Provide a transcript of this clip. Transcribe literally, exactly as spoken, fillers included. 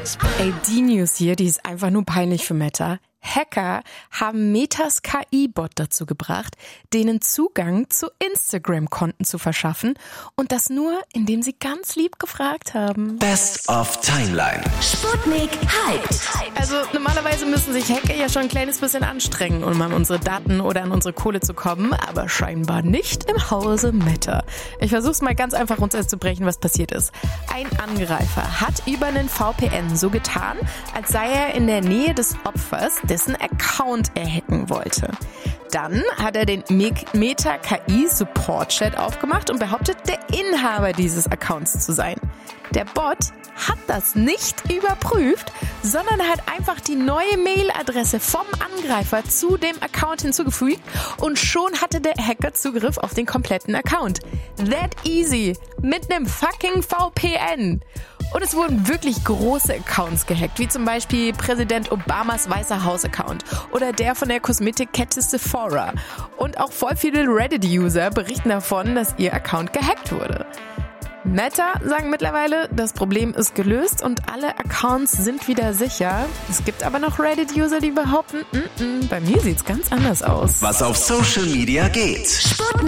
Ey, die News hier, die ist einfach nur peinlich für Meta. Hacker haben Metas K I-Bot dazu gebracht, denen Zugang zu Instagram-Konten zu verschaffen und das nur, indem sie ganz lieb gefragt haben. Best of Timeline. Sputnik hyped. Also normalerweise müssen sich Hacker ja schon ein kleines bisschen anstrengen, um an unsere Daten oder an unsere Kohle zu kommen, aber scheinbar nicht im Hause Meta. Ich versuch's mal ganz einfach runterzubrechen, was passiert ist. Ein Angreifer hat über einen V P N so getan, als sei er in der Nähe des Opfers, dessen Account er hacken wollte. Dann hat er den Meta K I Support Chat aufgemacht und behauptet, der Inhaber dieses Accounts zu sein. Der Bot hat das nicht überprüft, sondern hat einfach die neue Mailadresse vom Angreifer zu dem Account hinzugefügt und schon hatte der Hacker Zugriff auf den kompletten Account. That easy. Mit einem fucking V P N. Und es wurden wirklich große Accounts gehackt, wie zum Beispiel Präsident Obamas Weißer Haus-Account oder der von der Kosmetikkette Sephora. Und auch voll viele Reddit-User berichten davon, dass ihr Account gehackt wurde. Meta sagen mittlerweile, das Problem ist gelöst und alle Accounts sind wieder sicher. Es gibt aber noch Reddit-User, die behaupten, mm -mm, bei mir sieht's ganz anders aus. Was auf Social Media geht. Sputnik.